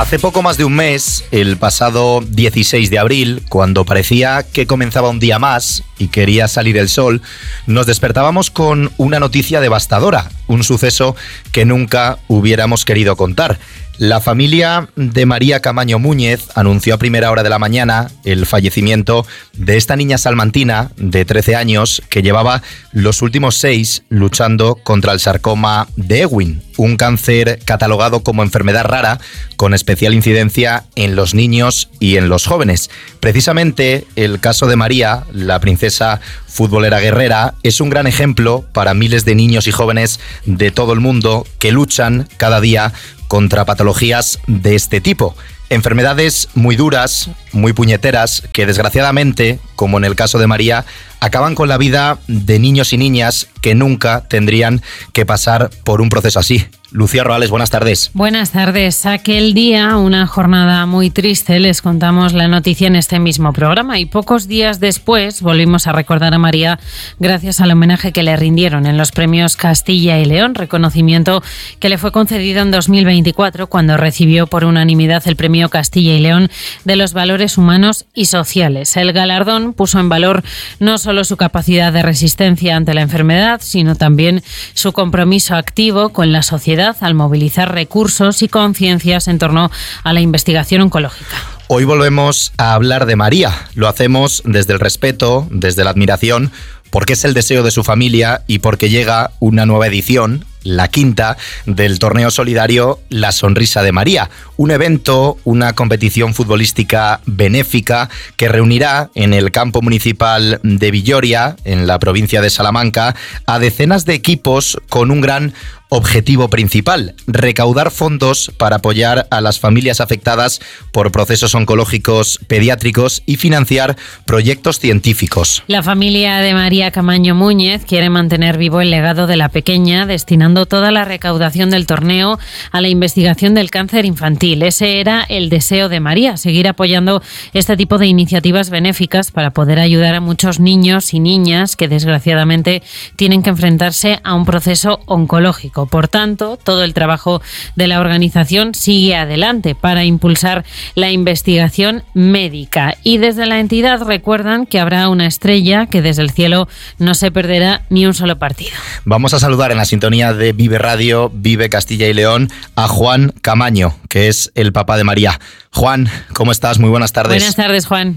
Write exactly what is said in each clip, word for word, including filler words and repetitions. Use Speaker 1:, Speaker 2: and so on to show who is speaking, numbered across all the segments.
Speaker 1: Hace poco más de un mes, el pasado dieciséis de abril, cuando parecía que comenzaba un día más y quería salir el sol, nos despertábamos con una noticia devastadora, un suceso que nunca hubiéramos querido contar. La familia de María Camaño Múñez anunció a primera hora de la mañana el fallecimiento de esta niña salmantina de trece años que llevaba los últimos seis luchando contra el sarcoma de Ewing, un cáncer catalogado como enfermedad rara con especial incidencia en los niños y en los jóvenes. Precisamente el caso de María, la princesa futbolera guerrera, es un gran ejemplo para miles de niños y jóvenes de todo el mundo que luchan cada día contra patologías de este tipo. Enfermedades muy duras, muy puñeteras, que desgraciadamente, como en el caso de María, acaban con la vida de niños y niñas que nunca tendrían que pasar por un proceso así. Lucía Roales, buenas tardes.
Speaker 2: Buenas tardes. Aquel día, una jornada muy triste, les contamos la noticia en este mismo programa y pocos días después volvimos a recordar a María gracias al homenaje que le rindieron en los premios Castilla y León, reconocimiento que le fue concedido en dos mil veinticuatro cuando recibió por unanimidad el premio Castilla y León de los valores humanos y sociales. El galardón puso en valor no solo su capacidad de resistencia ante la enfermedad, sino también su compromiso activo con la sociedad al movilizar recursos y conciencias en torno a la investigación oncológica.
Speaker 1: Hoy volvemos a hablar de María. Lo hacemos desde el respeto, desde la admiración, porque es el deseo de su familia y porque llega una nueva edición, la quinta, del torneo solidario La Sonrisa de María, un evento, una competición futbolística benéfica que reunirá en el campo municipal de Villoria, en la provincia de Salamanca, a decenas de equipos con un gran objetivo principal: recaudar fondos para apoyar a las familias afectadas por procesos oncológicos pediátricos y financiar proyectos científicos.
Speaker 2: La familia de María Camaño Múñez quiere mantener vivo el legado de la pequeña, destinando toda la recaudación del torneo a la investigación del cáncer infantil. Ese era el deseo de María, seguir apoyando este tipo de iniciativas benéficas para poder ayudar a muchos niños y niñas que desgraciadamente tienen que enfrentarse a un proceso oncológico. Por tanto, todo el trabajo de la organización sigue adelante para impulsar la investigación médica. Y desde la entidad recuerdan que habrá una estrella que desde el cielo no se perderá ni un solo partido.
Speaker 1: Vamos a saludar en la sintonía de Vive Radio, Vive Castilla y León, a Juan Camaño, que es el papá de María. Juan, ¿cómo estás? Muy buenas tardes.
Speaker 2: Buenas tardes, Juan.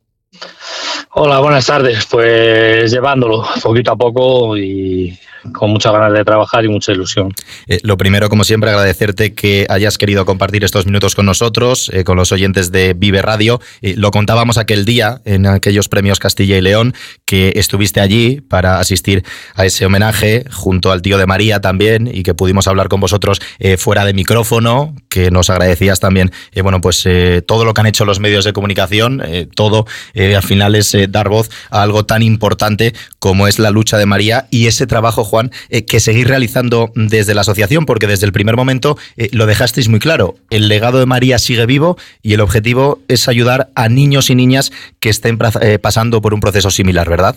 Speaker 3: Hola, buenas tardes. Pues llevándolo poquito a poco y con muchas ganas de trabajar y mucha ilusión.
Speaker 1: Eh, lo primero, como siempre, agradecerte que hayas querido compartir estos minutos con nosotros, eh, con los oyentes de Vive Radio. Eh, lo contábamos aquel día en aquellos premios Castilla y León, que estuviste allí para asistir a ese homenaje junto al tío de María también, y que pudimos hablar con vosotros eh, fuera de micrófono, que nos agradecías también eh, bueno, pues eh, todo lo que han hecho los medios de comunicación, eh, todo eh, al final es eh, dar voz a algo tan importante como es la lucha de María y ese trabajo, Juan, eh, que seguís realizando desde la asociación, porque desde el primer momento eh, lo dejasteis muy claro. El legado de María sigue vivo y el objetivo es ayudar a niños y niñas que estén eh, pasando por un proceso similar, ¿verdad?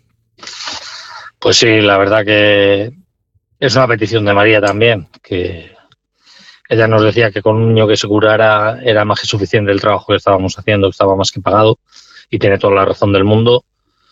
Speaker 3: Pues sí, la verdad que es una petición de María también, que ella nos decía que con un niño que se curara era más que suficiente el trabajo que estábamos haciendo, que estaba más que pagado, y tiene toda la razón del mundo.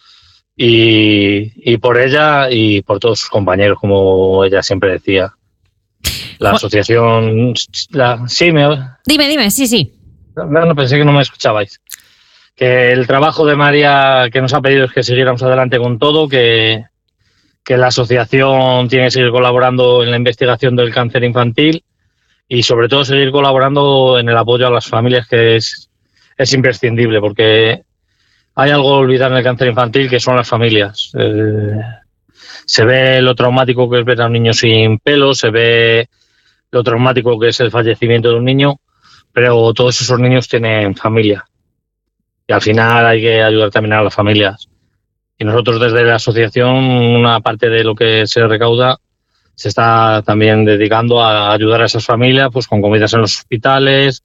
Speaker 3: Y, y por ella y por todos sus compañeros, como ella siempre decía. La asociación... La, sí, me...
Speaker 2: Dime, dime, sí, sí.
Speaker 3: No, no, pensé que no me escuchabais. Que el trabajo de María que nos ha pedido es que siguiéramos adelante con todo, que, que la asociación tiene que seguir colaborando en la investigación del cáncer infantil y sobre todo seguir colaborando en el apoyo a las familias, que es, es imprescindible, porque hay algo a olvidar en el cáncer infantil, que son las familias. Eh, se ve lo traumático que es ver a un niño sin pelo, se ve lo traumático que es el fallecimiento de un niño, pero todos esos niños tienen familia. Y al final hay que ayudar también a las familias. Y nosotros desde la asociación, una parte de lo que se recauda se está también dedicando a ayudar a esas familias, pues con comidas en los hospitales,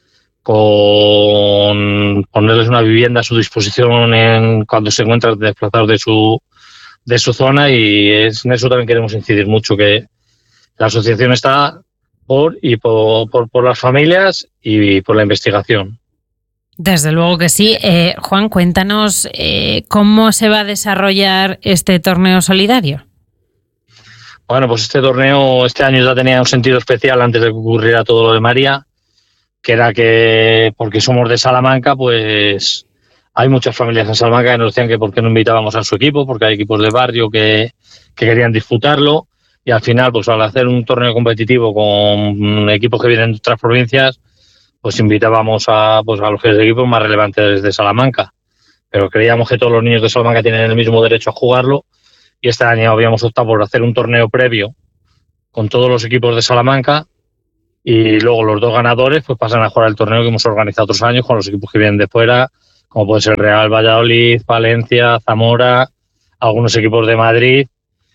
Speaker 3: con ponerles una vivienda a su disposición en cuando se encuentran desplazados de su de su zona, y es, en eso también queremos incidir mucho, que la asociación está por y por, por, por las familias y por la investigación.
Speaker 2: Desde luego que sí. Eh, Juan, cuéntanos eh, cómo se va a desarrollar este torneo solidario.
Speaker 3: Bueno, pues este torneo este año ya tenía un sentido especial antes de que ocurriera todo lo de María, que era que porque somos de Salamanca, pues hay muchas familias en Salamanca que nos decían que por qué no invitábamos a su equipo, porque hay equipos de barrio que, que querían disfrutarlo, y al final, pues al hacer un torneo competitivo con equipos que vienen de otras provincias, pues invitábamos a, pues, a los equipos más relevantes de Salamanca. Pero creíamos que todos los niños de Salamanca tienen el mismo derecho a jugarlo, y este año habíamos optado por hacer un torneo previo con todos los equipos de Salamanca, y luego los dos ganadores pues pasan a jugar el torneo que hemos organizado otros años con los equipos que vienen de fuera, como puede ser Real Valladolid, Valencia, Zamora, algunos equipos de Madrid.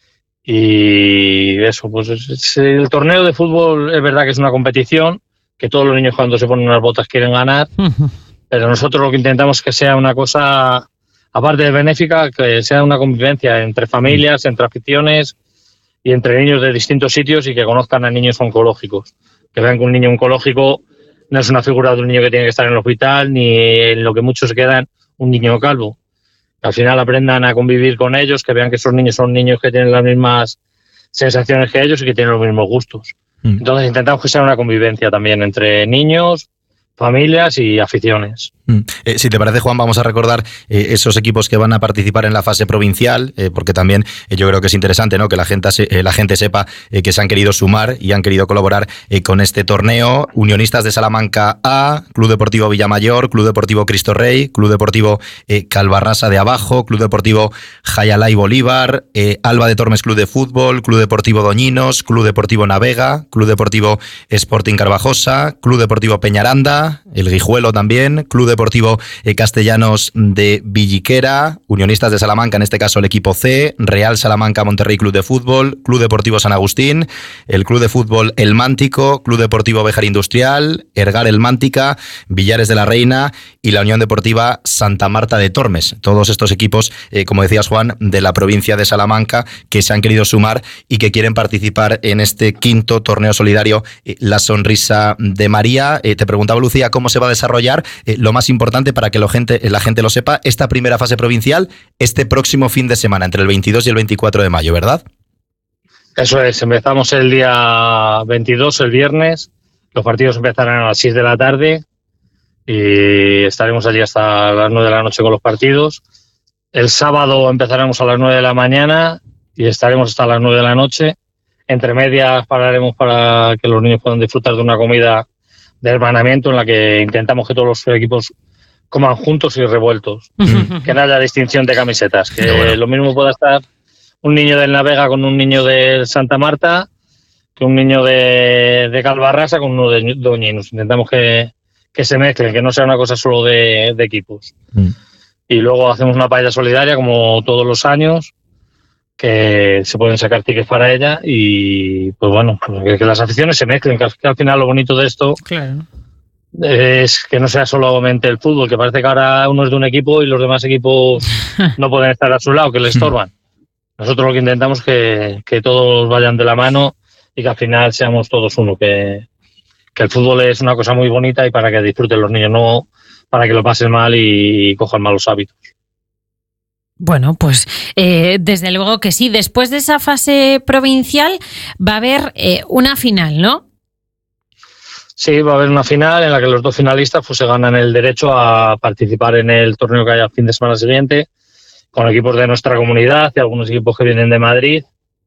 Speaker 3: Y eso, pues es, el torneo de fútbol es verdad que es una competición, que todos los niños cuando se ponen unas botas quieren ganar, uh-huh. Pero nosotros lo que intentamos es que sea una cosa, aparte de benéfica, que sea una convivencia entre familias, entre aficiones y entre niños de distintos sitios, y que conozcan a niños oncológicos. Que vean que un niño oncológico no es una figura de un niño que tiene que estar en el hospital, ni en lo que muchos se quedan un niño calvo. Que al final aprendan a convivir con ellos, que vean que esos niños son niños que tienen las mismas sensaciones que ellos y que tienen los mismos gustos. Mm. Entonces intentamos que sea una convivencia también entre niños, familias y aficiones.
Speaker 1: Mm. Eh, si te parece, Juan, vamos a recordar eh, esos equipos que van a participar en la fase provincial, eh, porque también eh, yo creo que es interesante, ¿no?, que la gente, eh, la gente sepa eh, que se han querido sumar y han querido colaborar eh, con este torneo. Unionistas de Salamanca A, Club Deportivo Villamayor, Club Deportivo Cristo Rey, Club Deportivo eh, Calvarrasa de Abajo, Club Deportivo Jayalá y Bolívar, eh, Alba de Tormes Club de Fútbol, Club Deportivo Doñinos, Club Deportivo Navega, Club Deportivo Sporting Carvajosa, Club Deportivo Peñaranda, el Guijuelo también, Club Deportivo eh, Castellanos de Villiquera, Unionistas de Salamanca, en este caso el equipo C, Real Salamanca Monterrey Club de Fútbol, Club Deportivo San Agustín, el Club de Fútbol El Mántico, Club Deportivo Béjar Industrial, Ergar El Mántica, Villares de la Reina y la Unión Deportiva Santa Marta de Tormes. Todos estos equipos, eh, como decías, Juan, de la provincia de Salamanca, que se han querido sumar y que quieren participar en este quinto torneo solidario, eh, La Sonrisa de María. Eh, te preguntaba, Lucía, cómo se va a desarrollar. Eh, lo más importante para que la gente, la gente lo sepa, esta primera fase provincial este próximo fin de semana, entre el veintidós y el veinticuatro de mayo, ¿verdad?
Speaker 3: Eso es, empezamos el día veintidós, el viernes, los partidos empezarán a las seis de la tarde y estaremos allí hasta las nueve de la noche con los partidos. El sábado empezaremos a las nueve de la mañana y estaremos hasta las nueve de la noche. Entre medias pararemos para que los niños puedan disfrutar de una comida de hermanamiento en la que intentamos que todos los equipos coman juntos y revueltos, que no haya distinción de camisetas, que bueno, lo mismo pueda estar un niño del Navega con un niño de Santa Marta, que un niño de, de Calvarrasa con uno de Doñinos. Intentamos que, que se mezclen, que no sea una cosa solo de, de equipos. Mm. Y luego hacemos una paella solidaria como todos los años, que se pueden sacar tickets para ella y pues bueno, que, que las aficiones se mezclen, que al, que al final lo bonito de esto, claro, es que no sea solamente el fútbol, que parece que ahora uno es de un equipo y los demás equipos no pueden estar a su lado, que le estorban. Nosotros lo que intentamos es que, que todos vayan de la mano y que al final seamos todos uno, que, que el fútbol es una cosa muy bonita y para que disfruten los niños, no para que lo pasen mal y, y cojan malos hábitos.
Speaker 2: Bueno, pues eh, desde luego que sí. Después de esa fase provincial va a haber eh, una final, ¿no?
Speaker 3: Sí, va a haber una final en la que los dos finalistas pues se ganan el derecho a participar en el torneo que haya el fin de semana siguiente, con equipos de nuestra comunidad y algunos equipos que vienen de Madrid.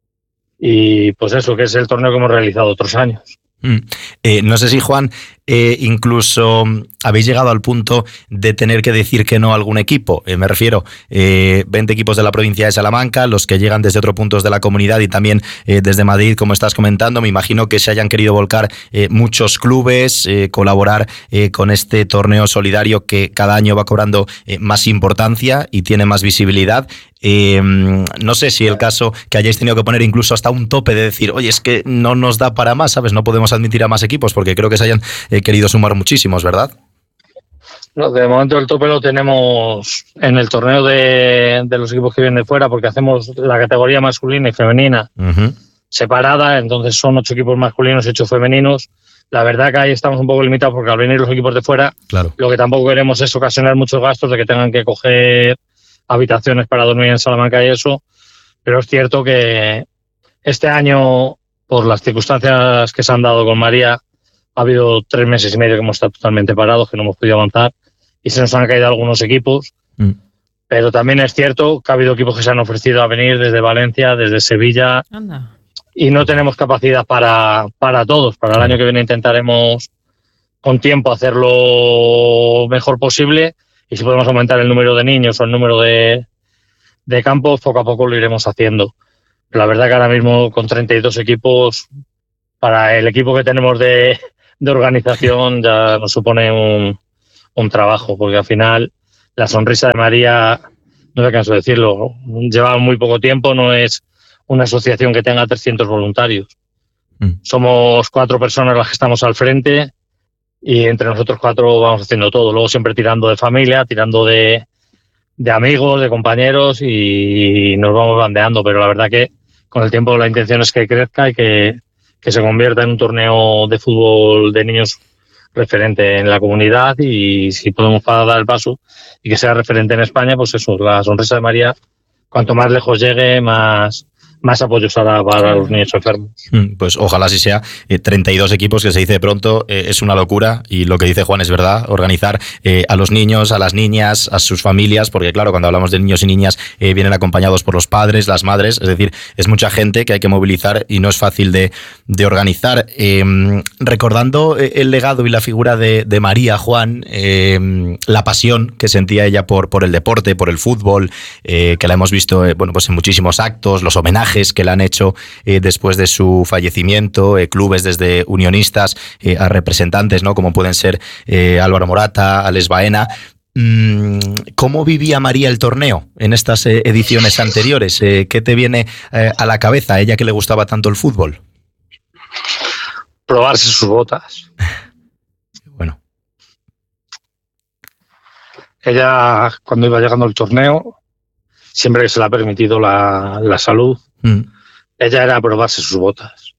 Speaker 3: Y pues eso, que es el torneo que hemos realizado otros años.
Speaker 1: Mm. Eh, no sé si, Juan, eh, incluso habéis llegado al punto de tener que decir que no a algún equipo. Eh, me refiero, eh, veinte equipos de la provincia de Salamanca, los que llegan desde otros puntos de la comunidad y también eh, desde Madrid, como estás comentando. Me imagino que se hayan querido volcar eh, muchos clubes, eh, colaborar eh, con este torneo solidario que cada año va cobrando eh, más importancia y tiene más visibilidad. Eh, no sé si el caso que hayáis tenido que poner incluso hasta un tope de decir, oye, es que no nos da para más, ¿sabes? No podemos admitir a más equipos, porque creo que se hayan eh, querido sumar muchísimos, ¿verdad?
Speaker 3: No, de momento el tope lo tenemos en el torneo de, de los equipos que vienen de fuera, porque hacemos la categoría masculina y femenina. Uh-huh. separada, entonces son ocho equipos masculinos y ocho femeninos. La verdad que ahí estamos un poco limitados porque al venir los equipos de fuera,
Speaker 1: claro,
Speaker 3: lo que tampoco queremos es ocasionar muchos gastos de que tengan que coger habitaciones para dormir en Salamanca y eso, pero es cierto que este año, por las circunstancias que se han dado con María, ha habido tres meses y medio que hemos estado totalmente parados, que no hemos podido avanzar y se nos han caído algunos equipos. Mm. Pero también es cierto que ha habido equipos que se han ofrecido a venir desde Valencia, desde Sevilla. Anda. Y no tenemos capacidad para, para todos. Para el año que viene intentaremos con tiempo hacer lo mejor posible y si podemos aumentar el número de niños o el número de, de campos, poco a poco lo iremos haciendo. Pero la verdad que ahora mismo con treinta y dos equipos, para el equipo que tenemos de, de organización ya nos supone un, un trabajo, porque al final la sonrisa de María, no me canso de decirlo, lleva muy poco tiempo, no es una asociación que tenga trescientos voluntarios. Mm. Somos cuatro personas las que estamos al frente y entre nosotros cuatro vamos haciendo todo. Luego siempre tirando de familia, tirando de, de amigos, de compañeros y nos vamos bandeando. Pero la verdad que con el tiempo la intención es que crezca y que, que se convierta en un torneo de fútbol de niños referente en la comunidad y si podemos dar el paso y que sea referente en España, pues eso, la sonrisa de María, cuanto más lejos llegue, más... más apoyos para, para los niños enfermos.
Speaker 1: Pues ojalá así sea. Eh, treinta y dos equipos, que se dice pronto, eh, es una locura y lo que dice Juan es verdad, organizar eh, a los niños, a las niñas, a sus familias, porque claro, cuando hablamos de niños y niñas eh, vienen acompañados por los padres, las madres, es decir, es mucha gente que hay que movilizar y no es fácil de, de organizar. Eh, recordando el legado y la figura de, de María, Juan, eh, la pasión que sentía ella por, por el deporte, por el fútbol, eh, que la hemos visto eh, bueno, pues en muchísimos actos, los homenajes que le han hecho eh, después de su fallecimiento, eh, clubes desde unionistas eh, a representantes, ¿no? Como pueden ser eh, Álvaro Morata, Alex Baena. ¿Cómo vivía María el torneo en estas eh, ediciones anteriores? Eh, ¿Qué te viene eh, a la cabeza a ella que le gustaba tanto el fútbol?
Speaker 3: Probarse sus botas.
Speaker 1: Bueno.
Speaker 3: Ella, cuando iba llegando al torneo, siempre que se le ha permitido la, la salud, mm. ella era probarse sus botas.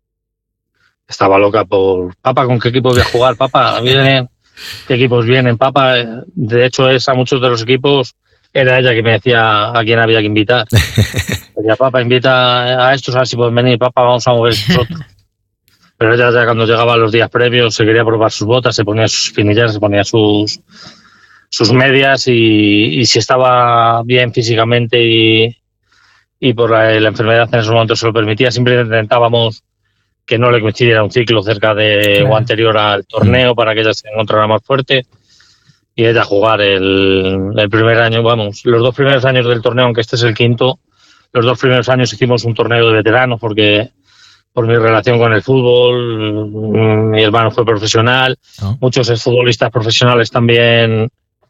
Speaker 3: Estaba loca por, papá, ¿con qué equipos voy a jugar? Papá, vienen, ¿qué equipos vienen? Papá, de hecho, es a muchos de los equipos, era ella que me decía a quién había que invitar. Decía, papá, invita a estos a ver si pueden venir, papá, vamos a mover nosotros. Pero ella ya cuando llegaba los días previos se quería probar sus botas, se ponía sus espinilleras, se ponía sus... sus medias y, y si estaba bien físicamente y, y por la, la enfermedad en esos momentos se lo permitía, siempre intentábamos que no le coincidiera un ciclo cerca de claro. o anterior al torneo para que ella se encontrara más fuerte y ella jugar el, el primer año, vamos, los dos primeros años del torneo, aunque este es el quinto, los dos primeros años hicimos un torneo de veteranos porque por mi relación con el fútbol, mi hermano fue profesional, ¿no? Muchos futbolistas profesionales también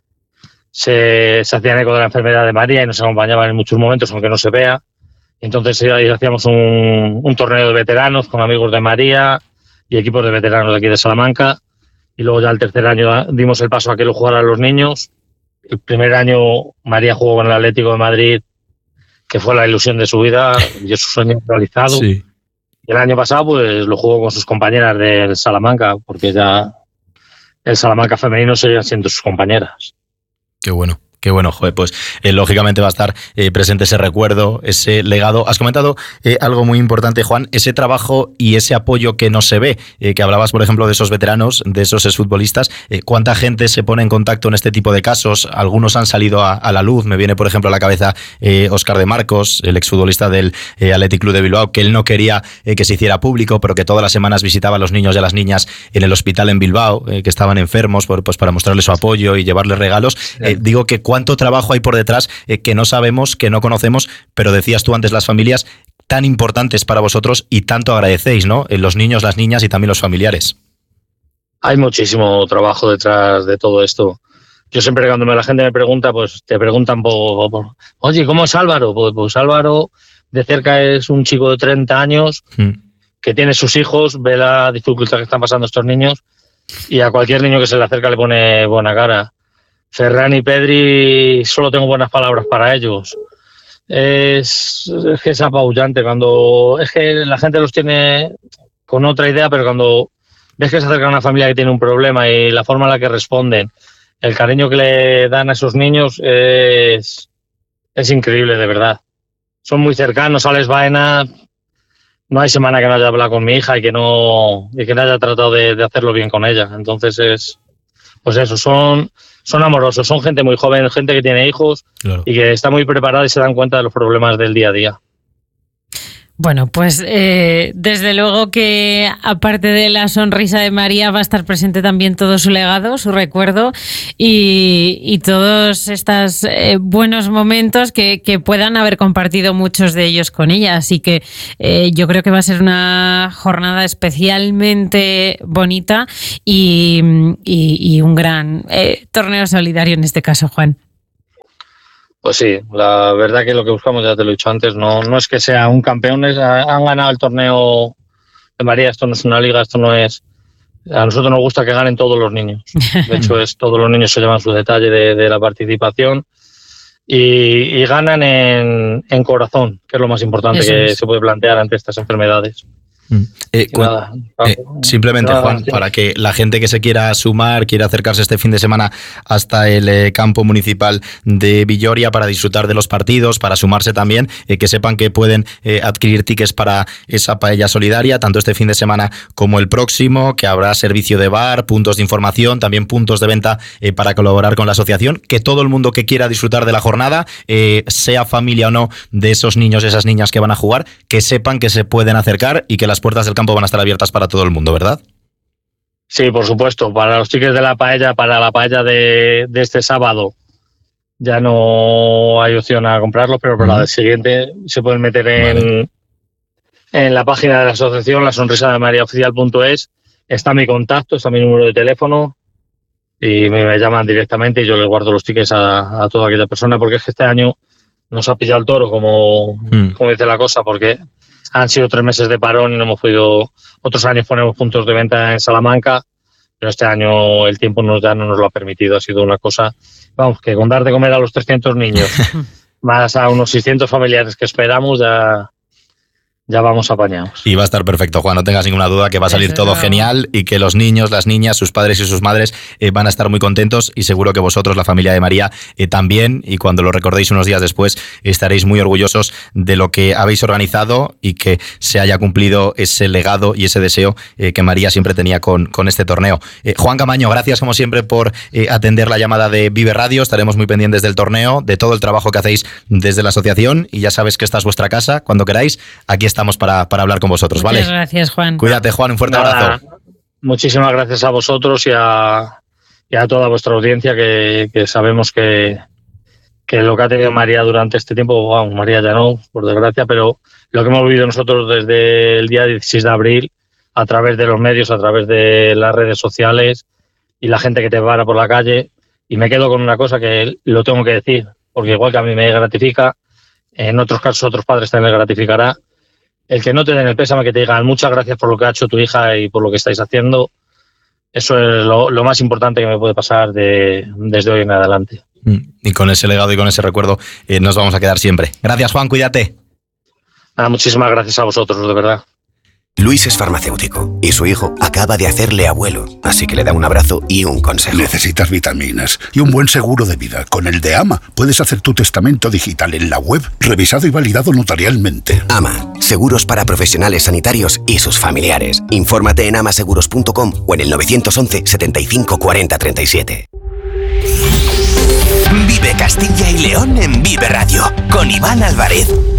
Speaker 3: Se, se hacían eco de la enfermedad de María y nos acompañaban en muchos momentos, aunque no se vea. Entonces ahí hacíamos un, un torneo de veteranos con amigos de María y equipos de veteranos de aquí de Salamanca. Y luego ya el tercer año dimos el paso a que lo jugaran los niños. El primer año María jugó con el Atlético de Madrid, que fue la ilusión de su vida y es su sueño realizado. Sí. Y el año pasado pues lo jugó con sus compañeras del Salamanca, porque ya el Salamanca femenino seguían siendo sus compañeras.
Speaker 1: Qué bueno. Qué bueno, joder, pues eh, lógicamente va a estar eh, presente ese recuerdo, ese legado. Has comentado eh, algo muy importante, Juan, ese trabajo y ese apoyo que no se ve, eh, que hablabas, por ejemplo, de esos veteranos, de esos exfutbolistas. Eh, ¿Cuánta gente se pone en contacto en este tipo de casos? Algunos han salido a, a la luz. Me viene, por ejemplo, a la cabeza eh, Óscar de Marcos, el exfutbolista del eh, Athletic Club de Bilbao, que él no quería eh, que se hiciera público, pero que todas las semanas visitaba a los niños y a las niñas en el hospital en Bilbao, eh, que estaban enfermos, por, pues para mostrarles su apoyo y llevarles regalos. Eh, digo que cuánto trabajo hay por detrás eh, que no sabemos, que no conocemos, pero decías tú antes las familias tan importantes para vosotros y tanto agradecéis, ¿no? Eh, los niños, las niñas y también los familiares.
Speaker 3: Hay muchísimo trabajo detrás de todo esto. Yo siempre cuando me, la gente me pregunta, pues te preguntan por, por oye, ¿cómo es Álvaro? Pues, pues Álvaro de cerca es un chico de treinta años hmm. que tiene sus hijos, ve la dificultad que están pasando estos niños y a cualquier niño que se le acerca le pone buena cara. Ferran y Pedri, solo tengo buenas palabras para ellos. es, es que es apabullante. Cuando es que la gente los tiene con otra idea, pero cuando ves que se acerca a una familia que tiene un problema y la forma en la que responden, el cariño que le dan a esos niños es, es increíble, de verdad. Son muy cercanos, Alex Baena. No hay semana que no haya hablado con mi hija y que no, y que no haya tratado de, de hacerlo bien con ella. Entonces es, pues eso, son, son amorosos, son gente muy joven, gente que tiene hijos, claro, y que está muy preparada y se dan cuenta de los problemas del día a día.
Speaker 2: Bueno, pues eh, desde luego que aparte de la sonrisa de María va a estar presente también todo su legado, su recuerdo y, y todos estos eh, buenos momentos que, que puedan haber compartido muchos de ellos con ella. Así que eh, yo creo que va a ser una jornada especialmente bonita y, y, y un gran eh, torneo solidario en este caso, Juan.
Speaker 3: Pues sí, la verdad que lo que buscamos, ya te lo he dicho antes, no, no es que sea un campeón, es, han ganado el torneo de María, esto no es una liga, esto no es... A nosotros nos gusta que ganen todos los niños. De hecho, es todos los niños se llevan su detalle de, de la participación y, y ganan en, en corazón, que es lo más importante Eso que es. se puede plantear ante estas enfermedades.
Speaker 1: Eh, cu- nada, eh, simplemente, nada, Juan, sí. para que la gente que se quiera sumar, quiera acercarse este fin de semana hasta el eh, campo municipal de Villoria para disfrutar de los partidos, para sumarse también, eh, que sepan que pueden eh, adquirir tickets para esa paella solidaria, tanto este fin de semana como el próximo, que habrá servicio de bar, puntos de información, también puntos de venta eh, para colaborar con la asociación, que todo el mundo que quiera disfrutar de la jornada, eh, sea familia o no de esos niños, esas niñas que van a jugar, que sepan que se pueden acercar y que las puertas del campo van a estar abiertas para todo el mundo, ¿verdad?
Speaker 3: Sí, por supuesto. Para los tickets de la paella, para la paella de, de este sábado, ya no hay opción a comprarlos, pero para uh-huh. el siguiente se pueden meter en, vale. en la página de la asociación, la sonrisa de maría oficial punto es. Está mi contacto, está mi número de teléfono y me, me llaman directamente y yo les guardo los tickets a, a toda aquella persona, porque es que este año nos ha pillado el toro, como, uh-huh. como dice la cosa, porque han sido tres meses de parón y no hemos podido... Otros años ponemos puntos de venta en Salamanca, pero este año el tiempo nos, ya no nos lo ha permitido. Ha sido una cosa... Vamos, que con dar de comer a los trescientos niños, más a unos seiscientos familiares que esperamos, ya... Ya vamos apañados.
Speaker 1: Y va a estar perfecto, Juan, no tengas ninguna duda que va a salir todo genial y que los niños, las niñas, sus padres y sus madres eh, van a estar muy contentos y seguro que vosotros, la familia de María, eh, también, y cuando lo recordéis unos días después estaréis muy orgullosos de lo que habéis organizado y que se haya cumplido ese legado y ese deseo eh, que María siempre tenía con, con este torneo. Eh, Juan Camaño, gracias como siempre por eh, atender la llamada de Vive Radio, estaremos muy pendientes del torneo, de todo el trabajo que hacéis desde la asociación y ya sabes que esta es vuestra casa, cuando queráis, aquí estamos para, para hablar con vosotros, ¿vale?
Speaker 2: Muchas gracias, Juan.
Speaker 1: Cuídate, Juan, un fuerte
Speaker 3: Nada,
Speaker 1: abrazo.
Speaker 3: Muchísimas gracias a vosotros y a, y a toda vuestra audiencia, que, que sabemos que, que lo que ha tenido María durante este tiempo, wow, María ya no, por desgracia, pero lo que hemos vivido nosotros desde el día dieciséis de abril, a través de los medios, a través de las redes sociales y la gente que te para por la calle, y me quedo con una cosa que lo tengo que decir, porque igual que a mí me gratifica, en otros casos otros padres también les gratificará, el que no te den el pésame, que te digan muchas gracias por lo que ha hecho tu hija y por lo que estáis haciendo, eso es lo, lo más importante que me puede pasar de, desde hoy en adelante.
Speaker 1: Y con ese legado y con ese recuerdo eh, nos vamos a quedar siempre. Gracias, Juan, cuídate.
Speaker 3: Ah, muchísimas gracias a vosotros, de verdad.
Speaker 4: Luis es farmacéutico y su hijo acaba de hacerle abuelo, así que le da un abrazo y un consejo.
Speaker 5: Necesitas vitaminas y un buen seguro de vida. Con el de AMA puedes hacer tu testamento digital en la web, revisado y validado notarialmente.
Speaker 4: AMA, seguros para profesionales sanitarios y sus familiares. Infórmate en amaseguros punto com o en el nueve once, setenta y cinco, cuarenta, treinta y siete.
Speaker 6: Vive Castilla y León en Vive Radio con Iván Álvarez.